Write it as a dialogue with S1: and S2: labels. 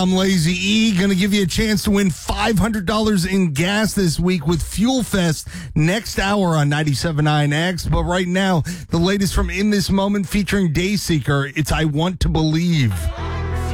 S1: I'm Lazy E. Going to give you a chance to win $500 in gas this week with Fuel Fest next hour on 97.9X. But right now, the latest from In This Moment featuring Dayseeker. It's I Want to Believe.